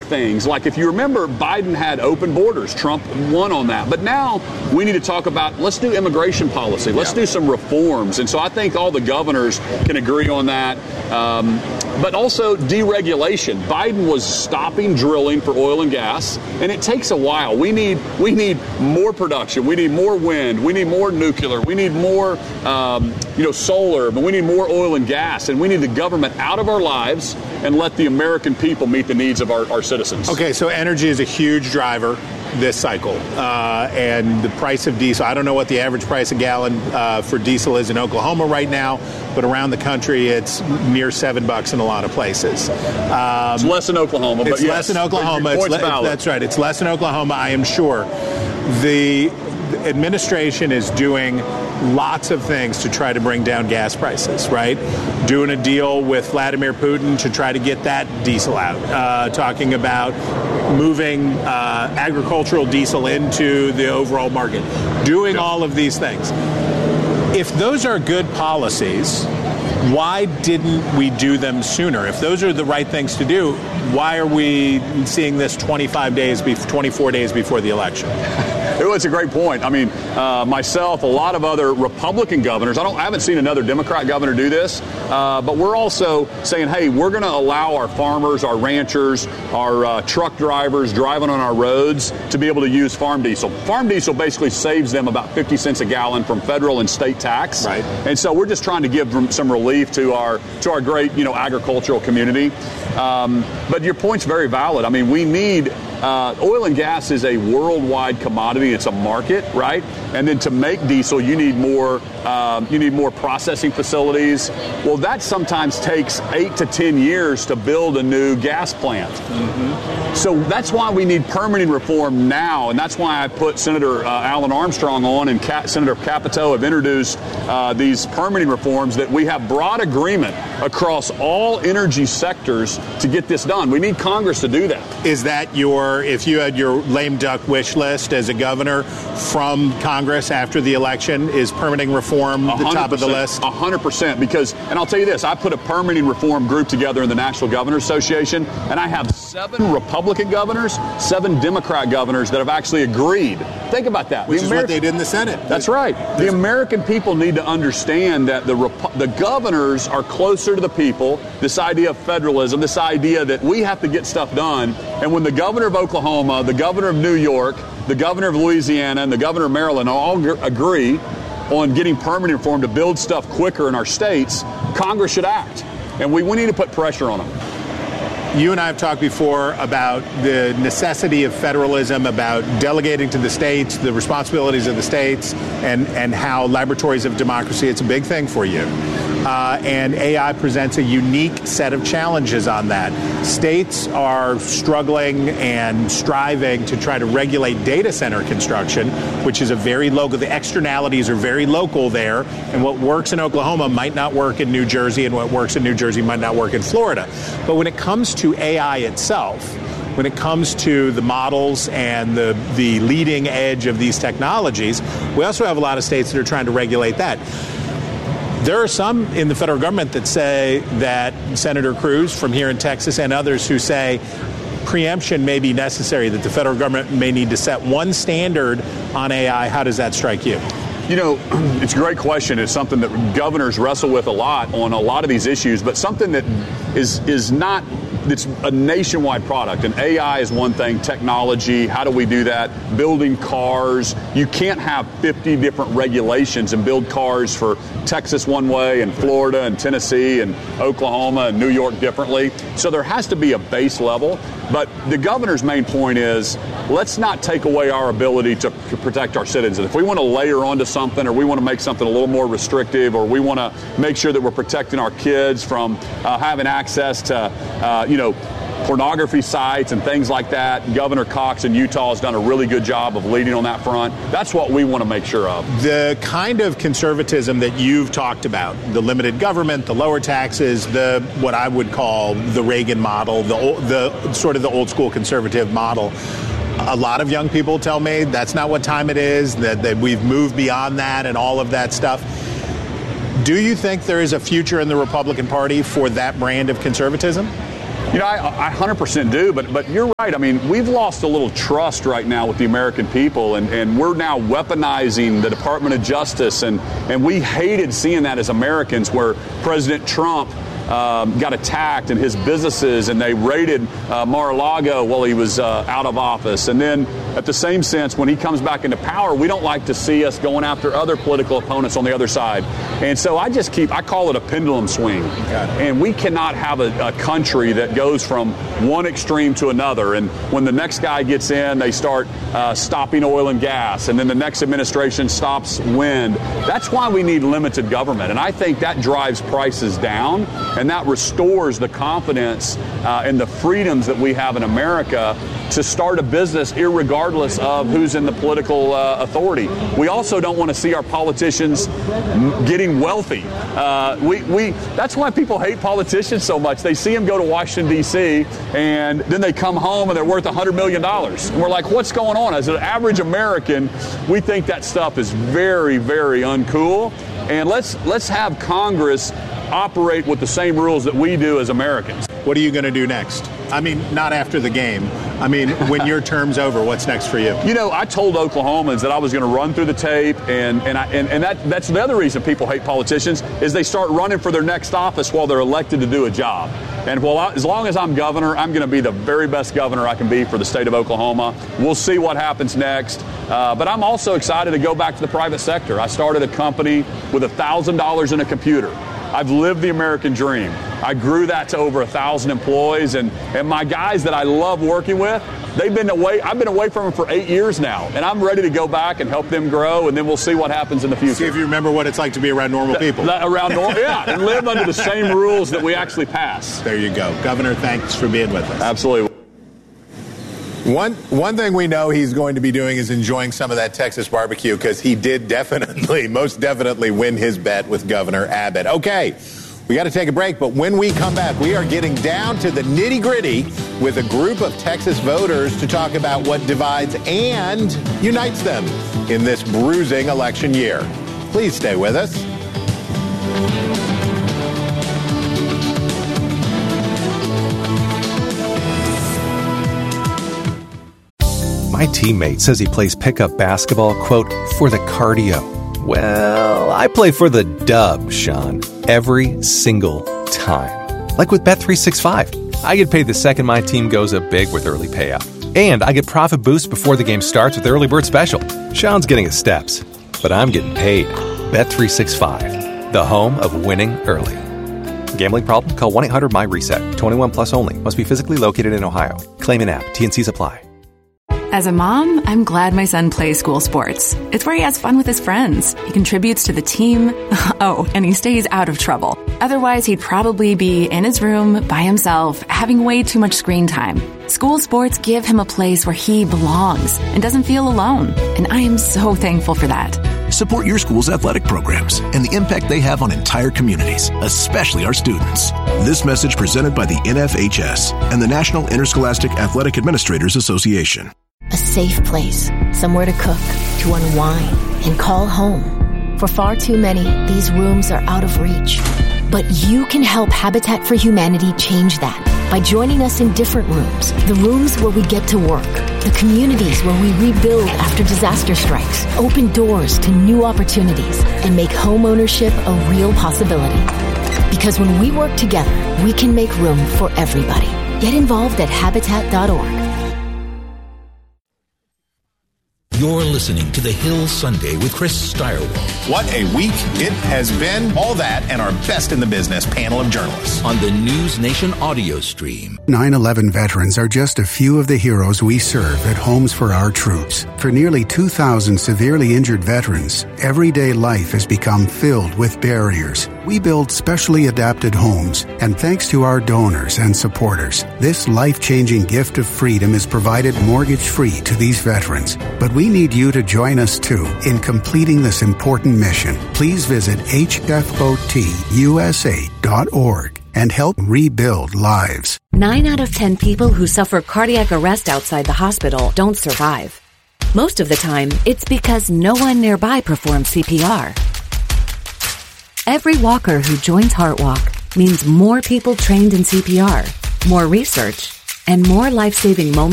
things. Like if you remember, Biden had open borders. Trump won on that. But now we need to talk about, let's do immigration policy. Let's do some reforms. And so I think all the governors can agree on that. But also deregulation. Biden was stopping drilling for oil and gas, and it takes a while. We need more production. We need more wind. We need more nuclear. We need more solar. But we need more oil and gas, and we need the government out of our lives and let the American people meet the needs of our citizens. Okay, so energy is a huge driver this cycle, and the price of diesel. I don't know what the average price a gallon for diesel is in Oklahoma right now, but around the country it's near $7 in a lot of places. It's less in Oklahoma. But it's less in Oklahoma. That's right. It's less in Oklahoma, I am sure. The administration is doing lots of things to try to bring down gas prices, right? Doing a deal with Vladimir Putin to try to get that diesel out. Talking about moving agricultural diesel into the overall market. Doing all of these things. If those are good policies, why didn't we do them sooner? If those are the right things to do, why are we seeing this 24 days before the election? It's a great point. I mean, myself, a lot of other Republican governors, I haven't seen another Democrat governor do this, but we're also saying, hey, we're going to allow our farmers, our ranchers, our truck drivers driving on our roads to be able to use farm diesel. Farm diesel basically saves them about 50 cents a gallon from federal and state tax. Right. And so we're just trying to give some relief to our great, agricultural community. But your point's very valid. I mean, we need oil and gas is a worldwide commodity. It's a market, right? And then to make diesel, you need more processing facilities. Well, that sometimes takes 8 to 10 years to build a new gas plant. Mm-hmm. So that's why we need permitting reform now, and that's why I put Senator Alan Armstrong on, and Senator Capito have introduced these permitting reforms that we have broad agreement across all energy sectors to get this done. We need Congress to do that. Is that if you had your lame duck wish list as a governor from Congress after the election, is permitting reform the top of the list? 100%. Because, and I'll tell you this, I put a permitting reform group together in the National Governors Association, and I have 7 Republican governors, 7 Democrat governors that have actually agreed. Think about that. Which is what they did in the Senate. That's right. The American people need to understand that the governors are closer to the people, this idea of federalism, this idea that we have to get stuff done. And when the governor of Oklahoma, the governor of New York, the governor of Louisiana, and the governor of Maryland all agree on getting permitting reform to build stuff quicker in our states, Congress should act. And we need to put pressure on them. You and I have talked before about the necessity of federalism, about delegating to the states the responsibilities of the states, and how laboratories of democracy, it's a big thing for you. And AI presents a unique set of challenges on that. States are struggling and striving to try to regulate data center construction, which is a very local, the externalities are very local there, and what works in Oklahoma might not work in New Jersey, and what works in New Jersey might not work in Florida. But when it comes to AI itself, when it comes to the models and the leading edge of these technologies, we also have a lot of states that are trying to regulate that. There are some in the federal government that say that Senator Cruz from here in Texas and others who say preemption may be necessary, that the federal government may need to set one standard on AI. How does that strike you? It's a great question. It's something that governors wrestle with a lot on a lot of these issues, but something that is not, it's a nationwide product. And AI is one thing, technology, how do we do that? Building cars. You can't have 50 different regulations and build cars for Texas one way and Florida and Tennessee and Oklahoma and New York differently. So there has to be a base level. But the governor's main point is, let's not take away our ability to protect our citizens. If we want to layer onto something, or we want to make something a little more restrictive, or we want to make sure that we're protecting our kids from having access to, pornography sites and things like that, Governor Cox in Utah has done a really good job of leading on that front. That's what we want to make sure of. The kind of conservatism that you've talked about, the limited government, the lower taxes, the what I would call the Reagan model, the sort of the old school conservative model, a lot of young people tell me that's not what time it is, that we've moved beyond that and all of that stuff. Do you think there is a future in the Republican Party for that brand of conservatism? I 100% do, but you're right. I mean, we've lost a little trust right now with the American people, and we're now weaponizing the Department of Justice, and we hated seeing that as Americans, where President Trump got attacked and his businesses, and they raided Mar-a-Lago while he was out of office. And then at the same sense, when he comes back into power, we don't like to see us going after other political opponents on the other side. And so I call it a pendulum swing. And we cannot have a country that goes from one extreme to another. And when the next guy gets in, they start stopping oil and gas. And then the next administration stops wind. That's why we need limited government. And I think that drives prices down. And that restores the confidence and the freedoms that we have in America to start a business irregardless of who's in the political authority. We also don't want to see our politicians getting wealthy. That's why people hate politicians so much. They see them go to Washington, D.C., and then they come home and they're worth $100 million. And we're like, what's going on? As an average American, we think that stuff is very, very uncool. And let's have Congress operate with the same rules that we do as Americans. What are you going to do next? I mean, not after the game. I mean, when your term's over, what's next for you? I told Oklahomans that I was going to run through the tape, and that's the other reason people hate politicians, is they start running for their next office while they're elected to do a job. And as long as I'm governor, I'm going to be the very best governor I can be for the state of Oklahoma. We'll see what happens next. But I'm also excited to go back to the private sector. I started a company with $1,000 in a computer. I've lived the American dream. I grew that to over 1,000 employees, and my guys that I love working with, I've been away from them for 8 years now, and I'm ready to go back and help them grow, and then we'll see what happens in the future. See if you remember what it's like to be around normal people. And live under the same rules that we actually pass. There you go. Governor, thanks for being with us. Absolutely. One thing we know he's going to be doing is enjoying some of that Texas barbecue, because he did most definitely win his bet with Governor Abbott. Okay, we got to take a break, but when we come back, we are getting down to the nitty-gritty with a group of Texas voters to talk about what divides and unites them in this bruising election year. Please stay with us. My teammate says he plays pickup basketball, quote, for the cardio. Well, I play for the dub, Sean, every single time. Like with Bet365. I get paid the second my team goes up big with early payout. And I get profit boost before the game starts with Early Bird Special. Sean's getting his steps, but I'm getting paid. Bet365, the home of winning early. Gambling problem? Call 1-800-MY-RESET. 21 plus only. Must be physically located in Ohio. Claim an app. T&Cs apply. As a mom, I'm glad my son plays school sports. It's where he has fun with his friends. He contributes to the team. Oh, and he stays out of trouble. Otherwise, he'd probably be in his room by himself, having way too much screen time. School sports give him a place where he belongs and doesn't feel alone. And I am so thankful for that. Support your school's athletic programs and the impact they have on entire communities, especially our students. This message presented by the NFHS and the National Interscholastic Athletic Administrators Association. A safe place, somewhere to cook, to unwind, and call home. For far too many, these rooms are out of reach. But you can help Habitat for Humanity change that by joining us in different rooms. The rooms where we get to work. The communities where we rebuild after disaster strikes. Open doors to new opportunities and make home ownership a real possibility. Because when we work together, we can make room for everybody. Get involved at Habitat.org. You're listening to The Hill Sunday with Chris Stirewalt. What a week it has been. All that and our best in the business panel of journalists. On the News Nation audio stream. 9/11 veterans are just a few of the heroes we serve at Homes for Our Troops. For nearly 2,000 severely injured veterans, everyday life has become filled with barriers. We build specially adapted homes, and thanks to our donors and supporters, this life-changing gift of freedom is provided mortgage-free to these veterans. But we need you to join us, too, in completing this important mission. Please visit hfotusa.org and help rebuild lives. 9 out of 10 people who suffer cardiac arrest outside the hospital don't survive. Most of the time, it's because no one nearby performs CPR. Every walker who joins HeartWalk means more people trained in CPR, more research, and more life-saving moments